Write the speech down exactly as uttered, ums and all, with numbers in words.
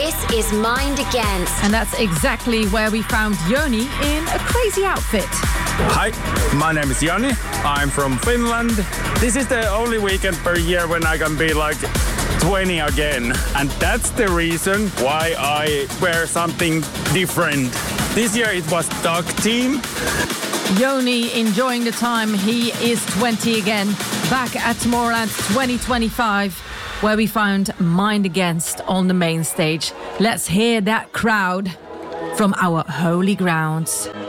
This is Mind Against. And that's exactly where we found Joni in a crazy outfit. Hi, my name is Joni. I'm from Finland. This is the only weekend per year when I can be like twenty again. And that's the reason why I wear something different. This year it was dog team. Joni enjoying the time. He is twenty again. Back at Tomorrowland twenty twenty-five, where we found Mind Against on the main stage. Let's hear that crowd from our holy grounds.